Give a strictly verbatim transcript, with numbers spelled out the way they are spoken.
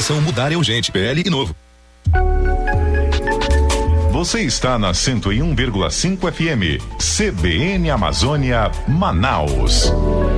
situação mudar é urgente. P L e novo. Você está na cento e um vírgula cinco F M. C B N Amazônia, Manaus.